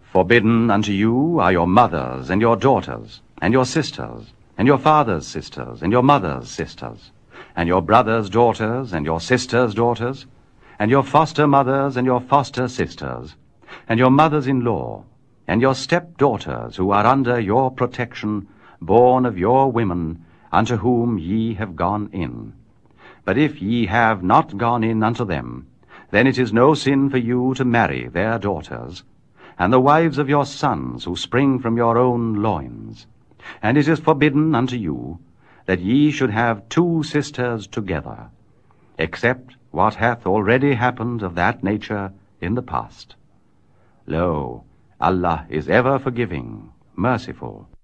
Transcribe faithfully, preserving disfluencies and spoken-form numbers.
Forbidden unto you are your mothers and your daughters, and your sisters, and your father's sisters, and your mother's sisters, and your brother's daughters, and your sister's daughters, and your foster mothers, and your foster sisters, and your mothers-in-law, and your stepdaughters who are under your protection, born of your women, unto whom ye have gone in. But if ye have not gone in unto them, then it is no sin for you to marry their daughters, and the wives of your sons who spring from your own loins. And it is forbidden unto you that ye should have two sisters together, except what hath already happened of that nature in the past. Lo, Allah is ever forgiving, merciful.